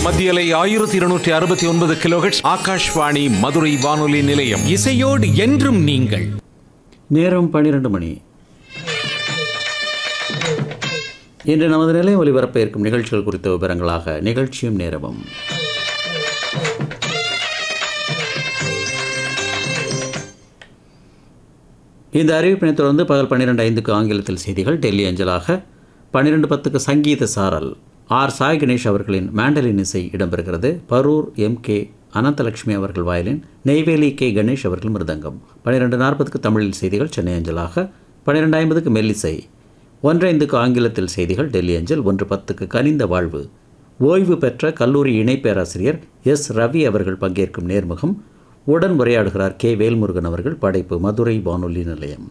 மத்தியலை 1269 கிலோஹெர்ட்ஸ் ஆகாஷ்வாணி மதுரை வானொலி நிலையம். இசையோடு என்றும் நீங்கள். நேரம் 12 மணி. இன்று நமது நிலையம் ஒலிபரப்ப இருக்கும் நிகழ்ச்சிகள் குறித்த விவரங்களாக நிகழ்ச்சியும் நேரமும். இந்த அறிவிப்பினை தொடர்ந்து பகல் 12:05 ஆங்கிலத்தில் செய்திகள் டெல்லி அஞ்சலாக. 12:10 சங்கீத சாரல் ஆர் சாய் கணேஷ் அவர்களின் மேண்டலின் இசை இடம்பெறுகிறது. பரூர் எம்.கே. அனந்தலட்சுமி அவர்கள் வயலின், நெய்வேலி கே. கணேஷ் அவர்கள் மிருதங்கம். 12:40 தமிழில் செய்திகள் சென்னை அஞ்சலாக. 12:50 மெல்லிசை. 1:05 ஆங்கிலத்தில் செய்திகள் டெல்லி அஞ்சல். 1:10 கனிந்த வாழ்வு ஓய்வு பெற்ற கல்லூரி இணை பேராசிரியர் எஸ். ரவி அவர்கள் பங்கேற்கும் நேர்முகம். உடன் உரையாடுகிறார் கே. வேல்முருகன் அவர்கள். படைப்பு மதுரை வானொலி நிலையம்.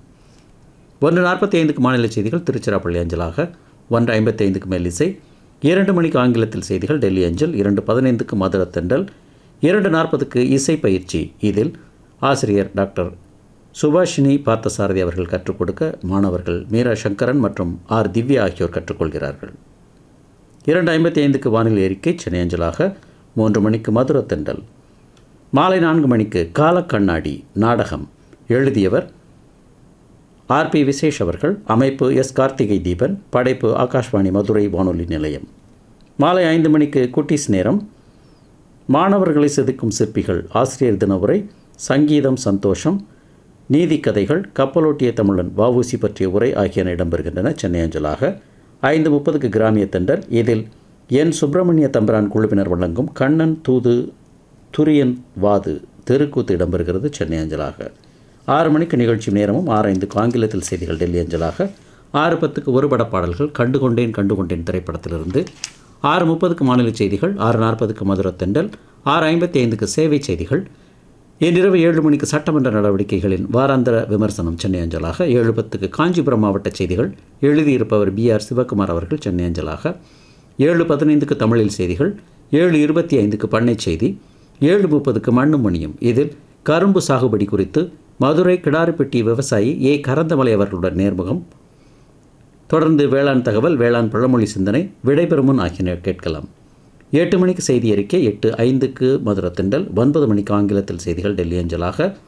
1:45 மாநில செய்திகள் திருச்சிராப்பள்ளி அஞ்சலாக. 1:55 மெல்லிசை. 2 மணிக்கு ஆங்கிலத்தில் செய்திகள் டெல்லி அஞ்சல். 2:15 மதுரத்தெண்டல். 2:40 இசை பயிற்சி. இதில் ஆசிரியர் டாக்டர் சுபாஷினி பார்த்தசாரதி அவர்கள் கற்றுக் கொடுக்க மாணவர்கள் மீரா சங்கரன் மற்றும் ஆர். திவ்யா ஆகியோர் கற்றுக்கொள்கிறார்கள். 2:55 வானிலை அறிக்கை சென்னை அஞ்சலாக. 3 மணிக்கு மதுரத்தெண்டல். மாலை 4 மணிக்கு காலக்கண்ணாடி நாடகம். எழுதியவர் ஆர்.பி. விசேஷ் அவர்கள். அமைப்பு எஸ். கார்த்திகை தீபன். படைப்பு ஆகாஷ்வாணி மதுரை வானொலி நிலையம். மாலை 5 மணிக்கு குட்டீஸ் நேரம். மாணவர்களை செதுக்கும் சிற்பிகள் ஆசிரியர் தின உரை, சங்கீதம் சந்தோஷம், நீதி கதைகள், கப்பலோட்டிய தமிழன் வ.உ.சி. பற்றிய உரை ஆகியன இடம்பெறுகின்றன சென்னை அஞ்சலாக. 5:30 கிராமிய தெண்டல். இதில் என். சுப்பிரமணிய தம்பிரான் குழுவினர் வழங்கும் கண்ணன் தூது துரியன் வாது தெருக்கூத்து இடம்பெறுகிறது சென்னை அஞ்சலாக. 6 மணிக்கு நிகழ்ச்சி நேரமும். 6:05 ஆங்கிலத்தில் செய்திகள் டெல்லி அஞ்சலாக. 6:10 ஒருபட பாடல்கள் கண்டுகொண்டேன் திரைப்படத்திலிருந்து. 6:30 மாநில செய்திகள். 6:40 மதுரத்தெண்டல். 6:55 சேவை செய்திகள். இன்றிரவு 7 மணிக்கு சட்டமன்ற நடவடிக்கைகளின் வாராந்திர விமர்சனம் சென்னை அஞ்சலாக. 7:10 காஞ்சிபுரம் மாவட்ட செய்திகள். எழுதியிருப்பவர் B.R. சிவகுமார் அவர்கள் சென்னை அஞ்சலாக. 7:15 தமிழில் செய்திகள். 7:25 பண்ணை செய்தி. 7:30 மண்ணும் மணியும். இதில் கரும்பு சாகுபடி குறித்து மதுரை கிடாரிப்பட்டி விவசாயி ஏ. கரந்தமலை அவர்களுடன் நேர்முகம். தொடர்ந்து வேளாண் தகவல், வேளாண் பழமொழி சிந்தனை, விடைபெறும் முன் ஆகியன கேட்கலாம். 8 மணிக்கு செய்தி அறிக்கை. 8:05 மதுரத்தெண்டல். 9 மணிக்கு ஆங்கிலத்தில் செய்திகள் டெல்லி அஞ்சலாக.